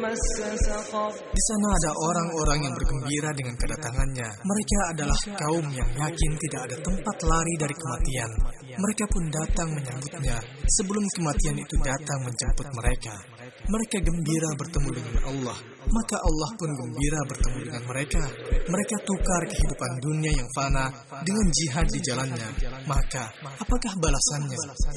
Di sana ada orang-orang yang bergembira dengan kedatangannya. Mereka adalah kaum yang yakin tidak ada tempat lari dari kematian. Mereka pun datang menyambutnya sebelum kematian itu datang menjemput mereka. Mereka gembira bertemu dengan Allah, maka Allah pun gembira bertemu dengan mereka. Mereka tukar kehidupan dunia yang fana dengan jihad di jalannya. Maka, apakah balasannya?